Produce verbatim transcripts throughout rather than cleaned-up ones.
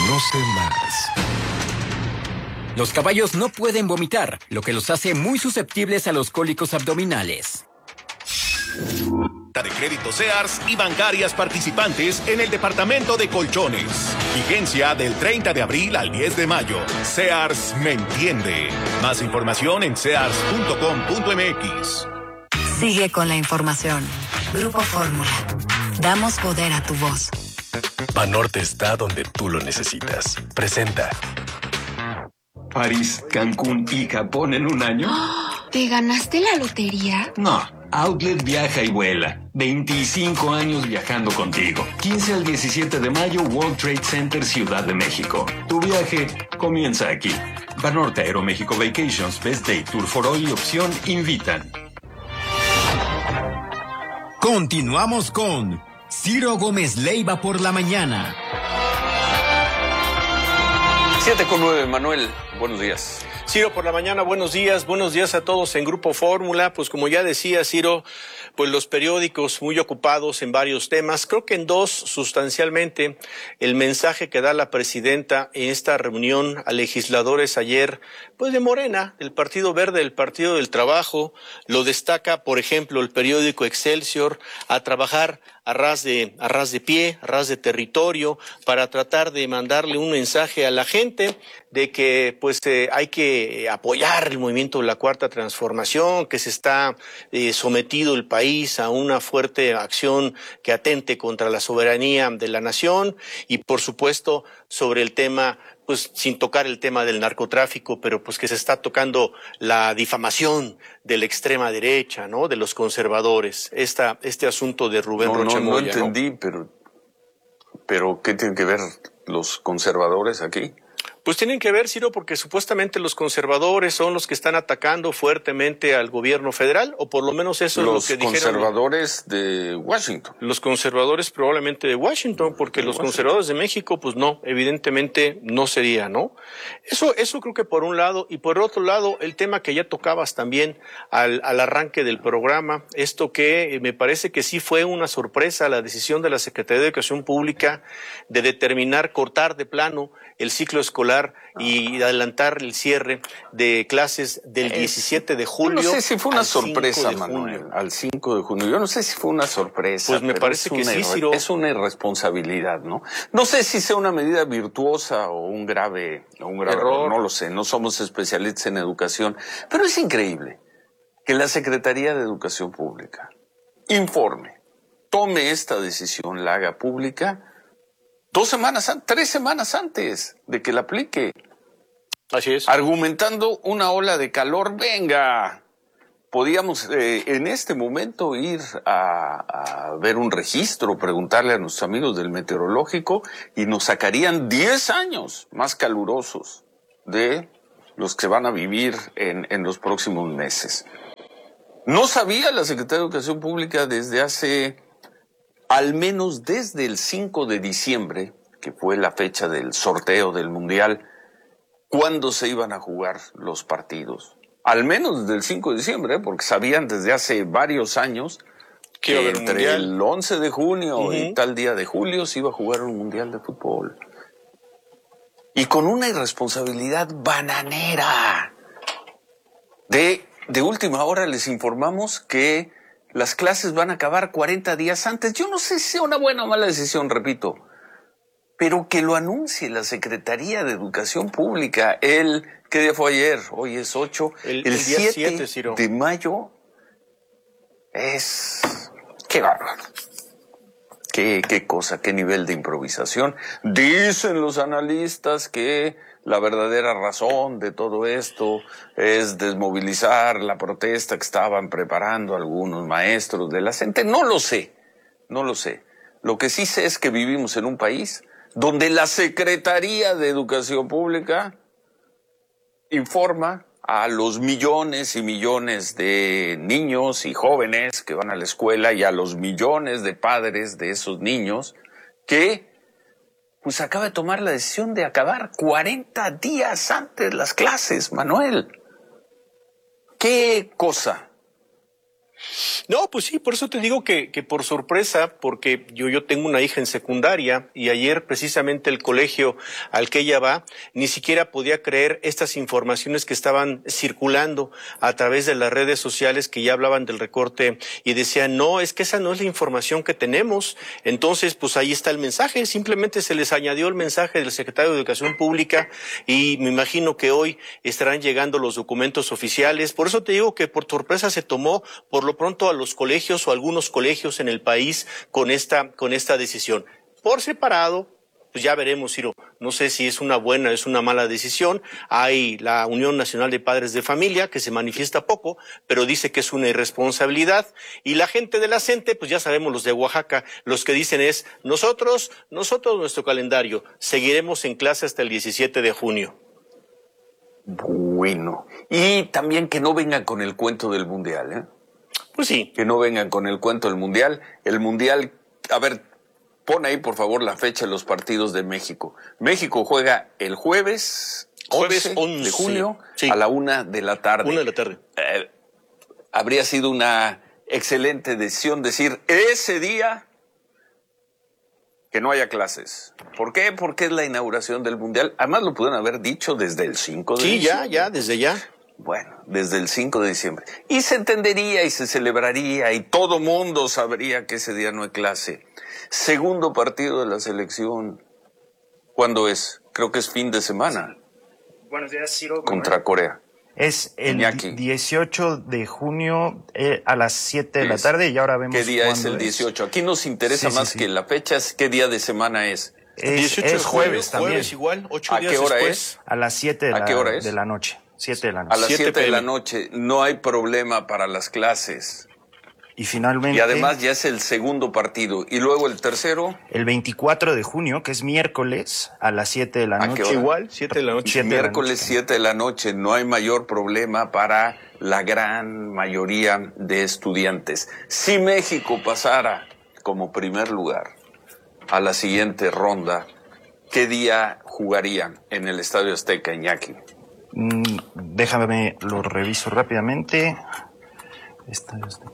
Conoce más. Los caballos no pueden vomitar, lo que los hace muy susceptibles a los cólicos abdominales. De crédito Sears y bancarias participantes en el departamento de colchones. Vigencia del treinta de abril al diez de mayo. Sears me entiende. Más información en sears punto com punto m x. Sigue con la información. Grupo Fórmula. Damos poder a tu voz. Banorte está donde tú lo necesitas. Presenta. París, Cancún y Japón en un año. ¿Te ganaste la lotería? No. Outlet viaja y vuela. veinticinco años viajando contigo. quince al diecisiete de mayo, World Trade Center, Ciudad de México. Tu viaje comienza aquí. Banorte Aeroméxico Vacations, Best Day, Tour for All y Opción invitan. Continuamos con Ciro Gómez Leiva por la mañana. siete con nueve, Manuel. Buenos días. Ciro, por la mañana, buenos días, buenos días a todos en Grupo Fórmula. Pues como ya decía Ciro, pues los periódicos muy ocupados en varios temas. Creo que en dos, sustancialmente, el mensaje que da la presidenta en esta reunión a legisladores ayer, pues de Morena, del Partido Verde, del Partido del Trabajo, lo destaca, por ejemplo, el periódico Excelsior, a trabajar a ras de, a ras de pie, a ras de territorio, para tratar de mandarle un mensaje a la gente de que pues eh, hay que apoyar el movimiento de la Cuarta Transformación, que se está eh, sometido el país a una fuerte acción que atente contra la soberanía de la nación y por supuesto sobre el tema, pues sin tocar el tema del narcotráfico, pero pues que se está tocando la difamación de la extrema derecha, ¿no? De los conservadores. Esta, este asunto de Rubén no, Rocha no, no Moya, entendí, ¿no? pero, pero ¿qué tienen que ver los conservadores aquí? Pues tienen que ver, Ciro, porque supuestamente los conservadores son los que están atacando fuertemente al gobierno federal, o por lo menos eso los es lo que dijeron. Los conservadores de Washington. Los conservadores probablemente de Washington, porque de los Washington. Conservadores de México, pues no, evidentemente no sería, ¿no? Eso, eso creo que por un lado, y por otro lado, el tema que ya tocabas también al, al arranque del programa, esto que me parece que sí fue una sorpresa, la decisión de la Secretaría de Educación Pública de determinar cortar de plano el ciclo escolar y adelantar el cierre de clases del diecisiete de julio. Yo no sé si fue una sorpresa, Manuel, al cinco de junio. Yo no sé si fue una sorpresa. Pues me parece que sí, Ciro. Es una irresponsabilidad, ¿no? No sé si sea una medida virtuosa o un grave, o un grave error. No lo sé, no somos especialistas en educación. Pero es increíble que la Secretaría de Educación Pública informe, tome esta decisión, la haga pública, Dos semanas, tres semanas antes de que la aplique. Así es. Argumentando una ola de calor, venga. Podíamos eh, en este momento ir a, a ver un registro, preguntarle a nuestros amigos del meteorológico y nos sacarían diez años más calurosos de los que van a vivir en, en los próximos meses. No sabía la Secretaría de Educación Pública desde hace... al menos desde el cinco de diciembre, que fue la fecha del sorteo del Mundial, cuándo se iban a jugar los partidos. Al menos desde el cinco de diciembre, porque sabían desde hace varios años que entre mundial? el once de junio uh-huh. y tal día de julio se iba a jugar un Mundial de fútbol. Y con una irresponsabilidad bananera. De, de última hora les informamos que las clases van a acabar cuarenta días antes. Yo no sé si sea una buena o mala decisión, repito, pero que lo anuncie la Secretaría de Educación Pública. El, ¿qué día fue ayer? Hoy es ocho. El, el, el siete, siete, Ciro. De mayo es... ¡Qué bárbaro! Qué, qué cosa, qué nivel de improvisación. Dicen los analistas que la verdadera razón de todo esto es desmovilizar la protesta que estaban preparando algunos maestros de la CENTE. No lo sé, no lo sé. Lo que sí sé es que vivimos en un país donde la Secretaría de Educación Pública informa a los millones y millones de niños y jóvenes que van a la escuela y a los millones de padres de esos niños que pues acaba de tomar la decisión de acabar cuarenta días antes las clases, Manuel. ¿Qué cosa? No, pues sí, por eso te digo que, que por sorpresa, porque yo, yo tengo una hija en secundaria y ayer precisamente el colegio al que ella va ni siquiera podía creer estas informaciones que estaban circulando a través de las redes sociales que ya hablaban del recorte y decían, no, es que esa no es la información que tenemos. Entonces, pues ahí está el mensaje, simplemente se les añadió el mensaje del secretario de Educación Pública y me imagino que hoy estarán llegando los documentos oficiales. Por eso te digo que por sorpresa se tomó por lo pronto a los colegios o algunos colegios en el país con esta, con esta decisión. Por separado, pues ya veremos, Ciro. No sé si es una buena o es una mala decisión. Hay la Unión Nacional de Padres de Familia, que se manifiesta poco, pero dice que es una irresponsabilidad. Y la gente de la CENTE, pues ya sabemos los de Oaxaca, los que dicen es, nosotros, nosotros nuestro calendario, seguiremos en clase hasta el diecisiete de junio. Bueno, y también que no vengan con el cuento del Mundial, ¿eh? Pues sí. Que no vengan con el cuento del Mundial. El Mundial, a ver, pon ahí por favor la fecha de los partidos de México. México juega el jueves, jueves once, once de junio, sí. a la una de la tarde. Una de la tarde. Eh, habría sido una excelente decisión decir ese día que no haya clases. ¿Por qué? Porque es la inauguración del Mundial. Además lo pudieron haber dicho desde el cinco de sí, diciembre. Sí, ya, ya, desde ya. Bueno, desde el cinco de diciembre. Y se entendería y se celebraría y todo mundo sabría que ese día no hay clase. Segundo partido de la selección. ¿Cuándo es? Creo que es fin de semana. Buenos días, Ciro. Contra Corea. Es el Iñaki. dieciocho de junio eh, a las siete de la tarde y ahora vemos ¿Qué día es el es. dieciocho? Aquí nos interesa sí, más sí, sí. que la fecha, es qué día de semana es. Es, dieciocho es de jueves julio, también. Jueves igual, ocho ¿A días qué hora después. es? A las siete de, ¿A la, qué hora es? de la noche. siete de la noche. A las siete siete de la p m noche. No hay problema para las clases. Y finalmente... Y además ya es el segundo partido. Y luego el tercero... El veinticuatro de junio, que es miércoles, a las siete de la ¿A noche. qué hora? Igual, siete de la noche. Miércoles siete de la noche. No hay mayor problema para la gran mayoría de estudiantes. Si México pasara como primer lugar a la siguiente ronda, ¿qué día jugarían en el Estadio Azteca, Iñaki? Mm, déjame, lo reviso rápidamente. Estadio Azteca.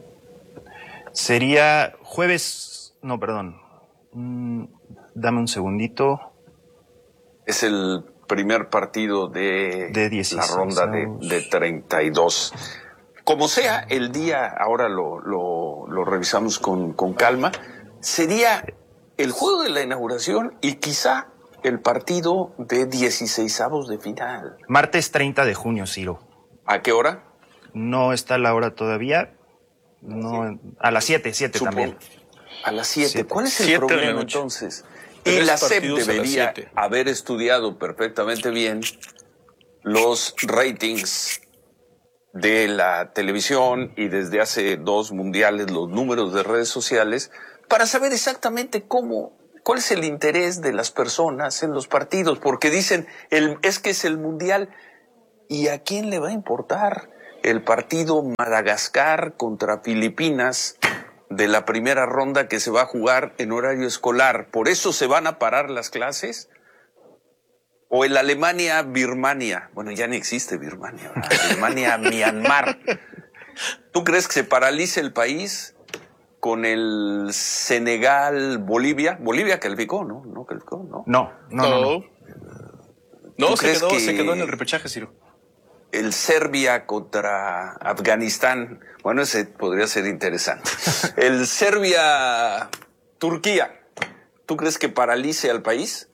Sería jueves, no, perdón. Mm, dame un segundito. Es el primer partido de, de dieciséis, la ronda de, de treinta y dos. Como sea, el día, ahora lo, lo, lo revisamos con, con calma, sería el juego de la inauguración y quizá el partido de dieciseisavos de final. Martes treinta de junio, Ciro. ¿A qué hora? No está la hora todavía. No, a las siete, siete también. A las siete. ¿Cuál es el siete problema entonces? Y Tres la SEP partidos a las debería siete. haber estudiado perfectamente bien los ratings de la televisión y desde hace dos mundiales los números de redes sociales para saber exactamente cómo, cuál es el interés de las personas en los partidos, porque dicen, el, es que es el mundial, ¿y a quién le va a importar el partido Madagascar contra Filipinas de la primera ronda que se va a jugar en horario escolar? ¿Por eso se van a parar las clases? O el Alemania-Birmania. Bueno, ya ni existe Birmania. Alemania-Myanmar. ¿Tú crees que se paralice el país con el Senegal-Bolivia? Bolivia calificó, ¿no? No calificó, ¿no? No, no, no. No, no. no se, crees quedó, que se quedó en el repechaje, Ciro. El Serbia contra Afganistán. Bueno, ese podría ser interesante. El Serbia-Turquía. ¿Tú crees que paralice al país?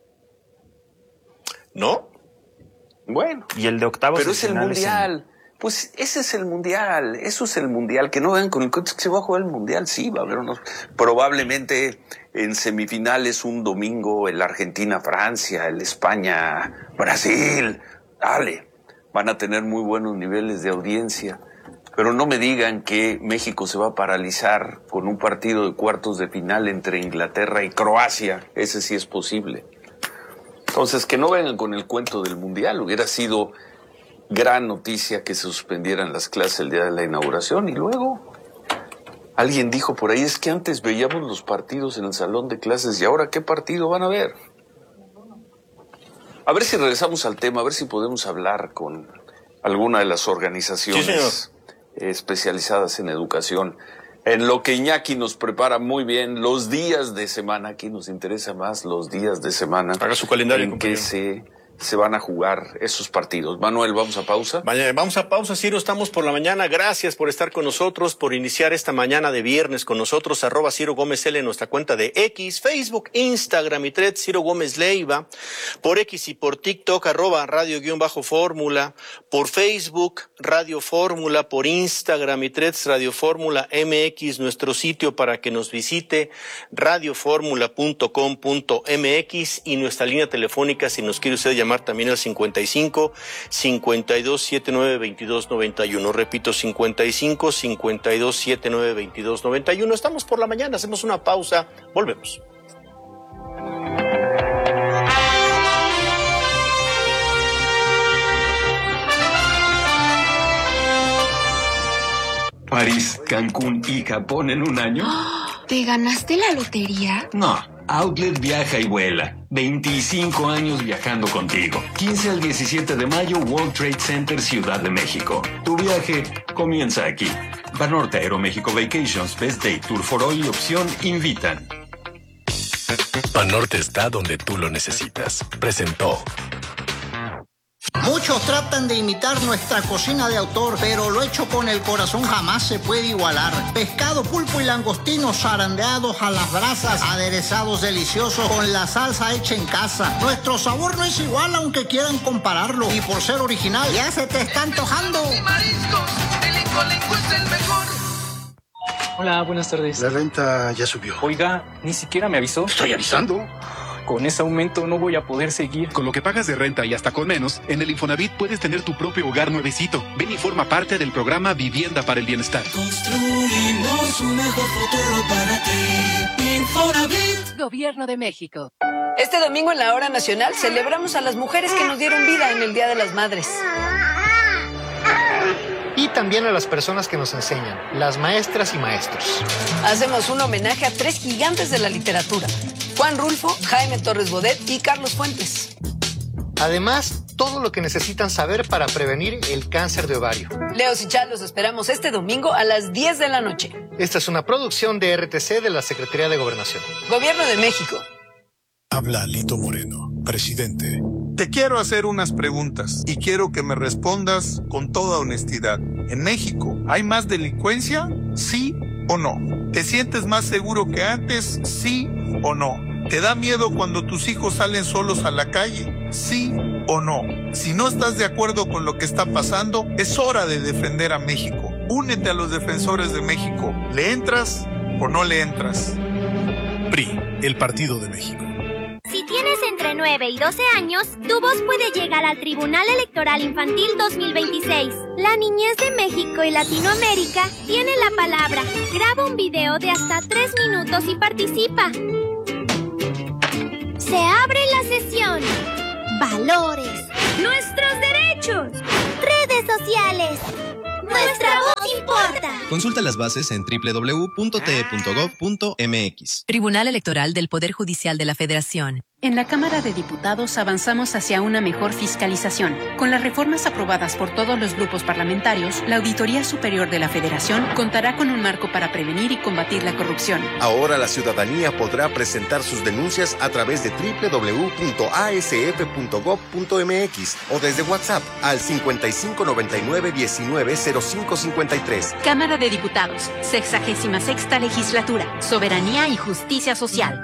¿No? Bueno. Y el de octavos. Pero es el mundial. En... Pues ese es el mundial. Eso es el mundial. Que no vean con el coche que se va a jugar el mundial. Sí, va a haber unos. Probablemente en semifinales un domingo el Argentina-Francia, el España-Brasil. Dale. Van a tener muy buenos niveles de audiencia. Pero no me digan que México se va a paralizar con un partido de cuartos de final entre Inglaterra y Croacia. Ese sí es posible. Entonces, que no vengan con el cuento del mundial. Hubiera sido gran noticia que se suspendieran las clases el día de la inauguración. Y luego, alguien dijo por ahí, es que antes veíamos los partidos en el salón de clases y ahora, ¿qué partido van a ver? A ver si regresamos al tema, a ver si podemos hablar con alguna de las organizaciones sí, especializadas en educación. En lo que Iñaki nos prepara muy bien los días de semana, aquí nos interesa más los días de semana. Haga su calendario. En que se, se van a jugar esos partidos. Manuel, ¿vamos a pausa? Vaya, vamos a pausa, Ciro, estamos por la mañana. Gracias por estar con nosotros, por iniciar esta mañana de viernes con nosotros. Arroba Ciro Gómez L en nuestra cuenta de X, Facebook, Instagram y Threads, Ciro Gómez Leiva. Por X y por TikTok, arroba Radio guión bajo Fórmula. Por Facebook, Radio Fórmula. Por Instagram y Threads, Radio Fórmula M X, nuestro sitio para que nos visite, radio fórmula punto com punto m x, y nuestra línea telefónica, si nos quiere usted llamar también al cincuenta y cinco, cincuenta y dos, setenta y nueve, veintidós noventa y uno. Repito, cincuenta y cinco, cincuenta y dos, setenta y nueve, veintidós noventa y uno. Estamos por la mañana, hacemos una pausa, volvemos. París, Cancún y Japón en un año. ¿Te ganaste la lotería? No, Outlet viaja y vuela. veinticinco años viajando contigo. quince al diecisiete de mayo, World Trade Center, Ciudad de México. Tu viaje comienza aquí. Banorte Aeroméxico Vacations, Best Day, Tour for All y Opción invitan. Banorte está donde tú lo necesitas. Presentó. Muchos tratan de imitar nuestra cocina de autor, pero lo hecho con el corazón jamás se puede igualar. Pescado, pulpo y langostinos zarandeados a las brasas, aderezados deliciosos con la salsa hecha en casa. Nuestro sabor no es igual aunque quieran compararlo, y por ser original ya se te está antojando. Mariscos, el Incolenco es el mejor. Hola, buenas tardes. La renta ya subió. Oiga, ni siquiera me avisó. Estoy avisando. Con ese aumento no voy a poder seguir. Con lo que pagas de renta y hasta con menos, en el Infonavit puedes tener tu propio hogar nuevecito. Ven y forma parte del programa Vivienda para el Bienestar. Construimos un mejor futuro para ti. Infonavit. Gobierno de México. Este domingo en la Hora Nacional celebramos a las mujeres que nos dieron vida en el Día de las Madres. Y también a las personas que nos enseñan, las maestras y maestros. Hacemos un homenaje a tres gigantes de la literatura: Juan Rulfo, Jaime Torres Bodet y Carlos Fuentes. Además, todo lo que necesitan saber para prevenir el cáncer de ovario. Leos y Chal, los esperamos este domingo a las diez de la noche. Esta es una producción de R T C de la Secretaría de Gobernación. Gobierno de México. Habla Alito Moreno, presidente. Te quiero hacer unas preguntas y quiero que me respondas con toda honestidad. ¿En México hay más delincuencia? ¿Sí o no? ¿Te sientes más seguro que antes? ¿Sí o no? ¿Te da miedo cuando tus hijos salen solos a la calle? ¿Sí o no? Si no estás de acuerdo con lo que está pasando, es hora de defender a México. Únete a los defensores de México. ¿Le entras o no le entras? P R I, el Partido de México. Si tienes entre nueve y doce años, tu voz puede llegar al Tribunal Electoral Infantil dos mil veintiséis. La niñez de México y Latinoamérica tiene la palabra. Graba un video de hasta tres minutos y participa. Se abre la sesión. Valores. Nuestros derechos. Redes sociales. Nuestra voz importa. Consulta las bases en doble u doble u doble u punto t e punto gov punto m x. Tribunal Electoral del Poder Judicial de la Federación. En la Cámara de Diputados avanzamos hacia una mejor fiscalización. Con las reformas aprobadas por todos los grupos parlamentarios, la Auditoría Superior de la Federación contará con un marco para prevenir y combatir la corrupción. Ahora la ciudadanía podrá presentar sus denuncias a través de doble u doble u doble u punto a s f punto gov punto m x o desde WhatsApp al cincuenta y cinco noventa y nueve diecinueve cero cinco cincuenta y tres. Cámara de Diputados, sexagésima sexta Legislatura, Soberanía y Justicia Social.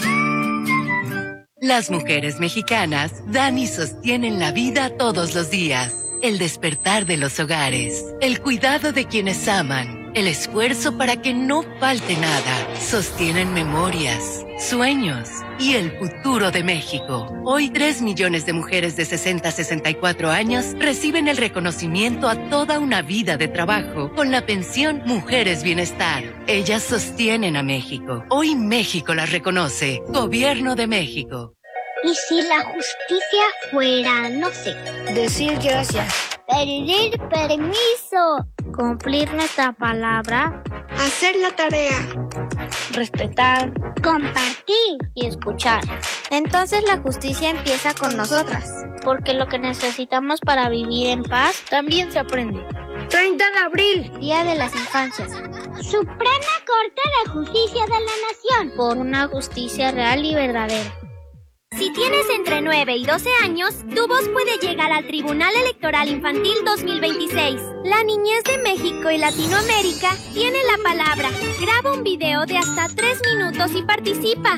Las mujeres mexicanas dan y sostienen la vida todos los días. El despertar de los hogares, el cuidado de quienes aman, el esfuerzo para que no falte nada. Sostienen memorias, sueños y el futuro de México. Hoy, tres millones de mujeres de sesenta a sesenta y cuatro años reciben el reconocimiento a toda una vida de trabajo con la pensión Mujeres Bienestar. Ellas sostienen a México. Hoy México las reconoce. Gobierno de México. ¿Y si la justicia fuera, no sé, decir gracias, pedir permiso, cumplir nuestra palabra, hacer la tarea, respetar, compartir y escuchar? Entonces la justicia empieza con nosotras, porque lo que necesitamos para vivir en paz también se aprende. treinta de abril, Día de las Infancias. Suprema Corte de Justicia de la Nación. Por una justicia real y verdadera. Si tienes entre nueve y doce años, tu voz puede llegar al Tribunal Electoral Infantil dos mil veintiséis. La niñez de México y Latinoamérica tiene la palabra. Graba un video de hasta tres minutos y participa.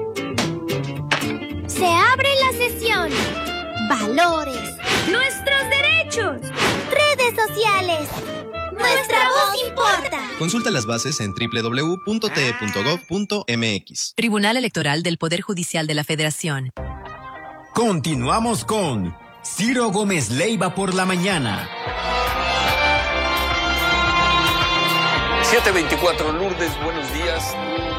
Se abre la sesión. Valores. Nuestros derechos. Redes sociales. Nuestra voz importa. Consulta las bases en doble u doble u doble u punto t e punto gov punto m x. Tribunal Electoral del Poder Judicial de la Federación. Continuamos con Ciro Gómez Leiva por la mañana. siete veinticuatro, Lourdes, buenos días.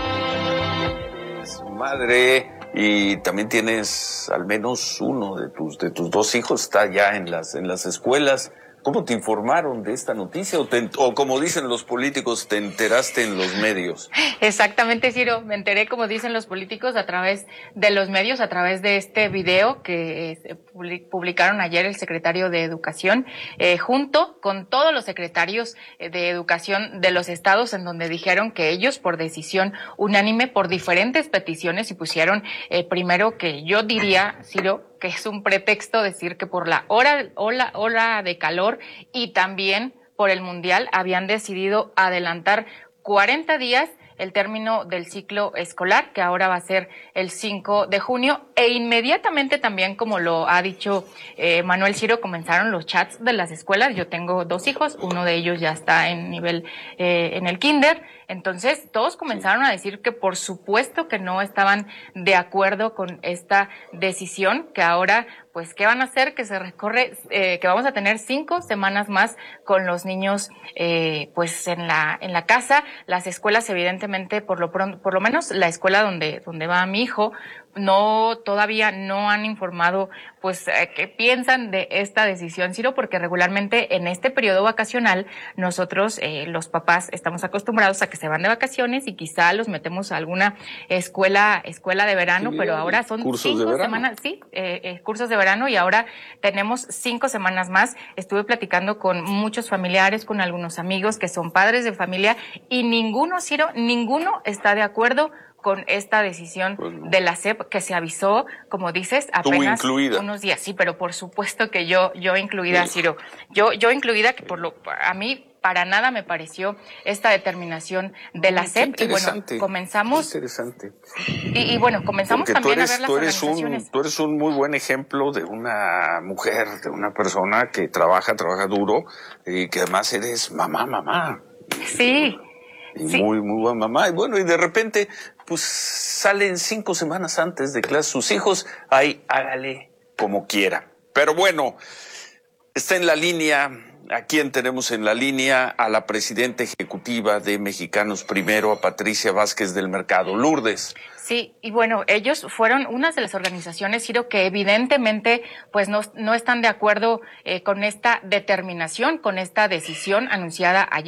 Su madre, y también tienes al menos uno de tus de tus dos hijos, está ya en las en las escuelas. ¿Cómo te informaron de esta noticia? O, te, o como dicen los políticos, te enteraste en los medios. Exactamente, Ciro. Me enteré, como dicen los políticos, a través de los medios, a través de este video que eh, publicaron ayer el secretario de Educación, eh, junto con todos los secretarios de Educación de los estados, en donde dijeron que ellos, por decisión unánime, por diferentes peticiones, y pusieron eh, primero que yo diría, Ciro, que es un pretexto decir que por la hora, ola, ola de calor y también por el Mundial habían decidido adelantar cuarenta días el término del ciclo escolar, que ahora va a ser el cinco de junio, e inmediatamente también, como lo ha dicho eh, Manuel Ciro, comenzaron los chats de las escuelas. Yo tengo dos hijos, uno de ellos ya está en nivel, eh, en el kinder. Entonces, todos comenzaron a decir que por supuesto que no estaban de acuerdo con esta decisión, que ahora, pues, ¿qué van a hacer? Que se recorre, eh, que vamos a tener cinco semanas más con los niños, eh, pues, en la, en la casa. Las escuelas, evidentemente, por lo pronto, por lo menos la escuela donde, donde va mi hijo, no, todavía no han informado, pues, eh, qué piensan de esta decisión, Ciro, porque regularmente en este periodo vacacional nosotros, eh, los papás, estamos acostumbrados a que se van de vacaciones y quizá los metemos a alguna escuela, escuela de verano, sí, pero ahora son cinco semanas, sí, eh, eh, cursos de verano, y ahora tenemos cinco semanas más. Estuve platicando con muchos familiares, con algunos amigos que son padres de familia, y ninguno, Ciro, ninguno está de acuerdo con esta decisión pues no. de la S E P, que se avisó, como dices, apenas unos días. Sí, pero por supuesto que yo, yo incluida, sí. Ciro, yo, yo incluida, que por lo, a mí para nada me pareció esta determinación de la S E P. Y bueno, comenzamos. Interesante. Y, y bueno, comenzamos Porque también tú eres, a ver las tú eres organizaciones. Un, tú eres un muy buen ejemplo de una mujer, de una persona que trabaja, trabaja duro, y que además eres mamá, mamá. Sí. Y sí. muy, muy buena mamá. Y bueno, y de repente, pues salen cinco semanas antes de clase sus hijos. Ahí, hágale como quiera. Pero bueno, está en la línea. ¿A quién tenemos en la línea? A la presidenta ejecutiva de Mexicanos Primero, a Patricia Vázquez del Mercado. Lourdes. Sí, y bueno, ellos fueron unas de las organizaciones, Ciro, que evidentemente pues no, no están de acuerdo eh, con esta determinación, con esta decisión anunciada ayer.